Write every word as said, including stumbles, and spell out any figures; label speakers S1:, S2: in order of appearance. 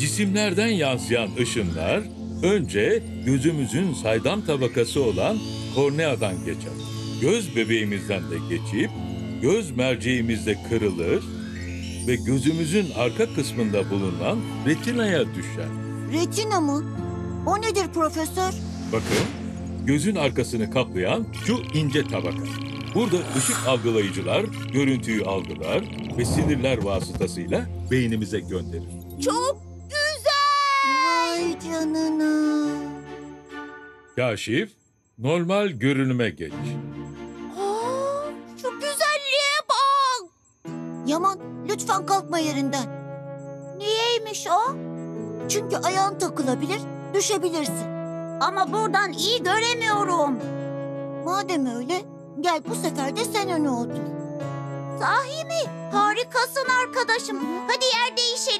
S1: Cisimlerden yansıyan ışınlar önce gözümüzün saydam tabakası olan korneadan geçer. Göz bebeğimizden de geçip göz merceğimizde kırılır ve gözümüzün arka kısmında bulunan retinaya düşer.
S2: Retina mı? O nedir profesör?
S1: Bakın, gözün arkasını kaplayan şu ince tabaka. Burada ışık algılayıcılar görüntüyü algılar ve sinirler vasıtasıyla beynimize gönderir.
S2: Çok güzel! Vay canına!
S1: Kaşif, normal görünüme geç.
S2: Aa, şu güzelliğe bak! Yaman, lütfen kalkma yerinden. Niyeymiş o? Çünkü ayağın takılabilir, düşebilirsin. Ama buradan iyi göremiyorum. Madem öyle, gel bu sefer de sen öne otur. Sahi mi? Harikasın arkadaşım. Hadi yer değişelim.